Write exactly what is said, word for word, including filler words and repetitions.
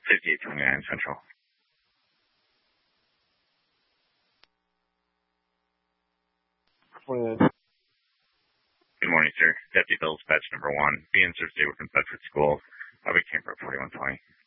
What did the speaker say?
fifty-eight twenty-nine Central. twenty-nine. Good morning, sir. Deputy Bills, batch number one. Be in Thursday within Bedford Schools. I'll be camper forty-one twenty.